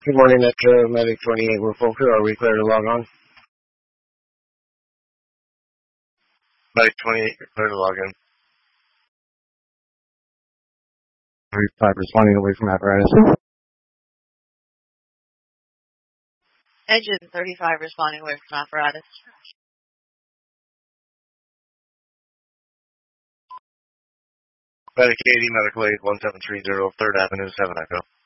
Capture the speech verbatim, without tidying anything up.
Good morning, Metro Medic twenty-eight. We're full crew. Are we clear to log on? Medic twenty-eight, you're clear to log in. thirty-five responding away from apparatus. Engine thirty-five responding away from apparatus. Medic eighty, medical aid one seven three zero, third Avenue, seven Echo.